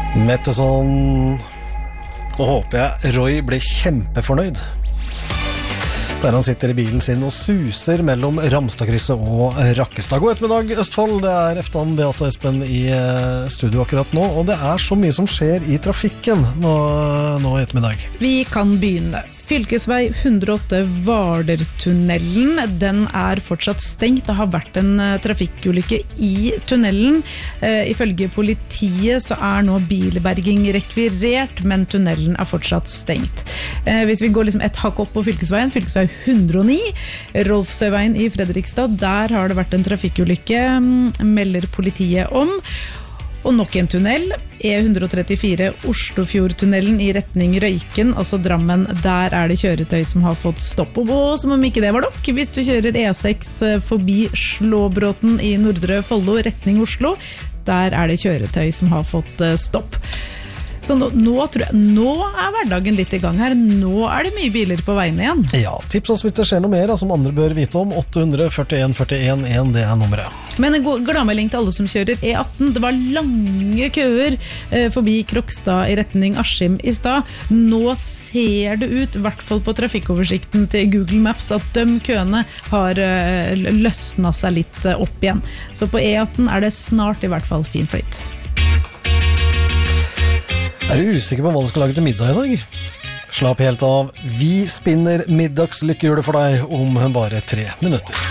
Metteson. Nå håper jeg Roy blir kjempefornøyd der han sitter i bilen sin og suser mellom Ramstadkrysset og Rakkestad. God ettermiddag, Østfold. Det Eftan, Beate og Espen i studio akkurat nå, og det så mye som skjer i trafikken nå i ettermiddag. Vi kan begynne. Fylkesvei 108 Hvaler-tunnelen, den fortsatt stengt. Det har vært en trafikkulykke i tunnelen. Ifølge politiet så nå bilberging rekvirert, men tunnelen fortsatt stengt. Hvis vi går liksom et hakk opp på fylkesveien, fylkesvei 109, Rolfsøyveien i Fredrikstad, der har det vært en trafikkulykke, melder politiet om. Og nok en tunnel, E134 Oslofjordtunnelen i retning Røyken, altså Drammen, der det kjøretøy som har fått stopp. Og som om ikke det var nok, hvis du kjører E6 forbi Slåbråten i Nordre Follo, retning Oslo, der det kjøretøy som har fått stopp. Så nå tror jeg, nå hverdagen litt i gang her. Nå det mye biler på veien igjen. Ja, tips oss hvis det skjer noe mer som andre bør vite om. 841 41 1, det nummeret. Men en gladmelding til alle som kjører E18. Det var lange køer forbi Krokstad i retning Askim i stad. Nå ser det ut, i hvert fall på trafikkoversikten til Google Maps, at de køene har løsnet seg litt opp igjen. Så på E18 det snart i hvert fall fin flyt. Du usikker på hva du skal lage til middag i dag? Slapp helt av. Vi spinner middagslykkehjulet for deg om bare 3 minutter.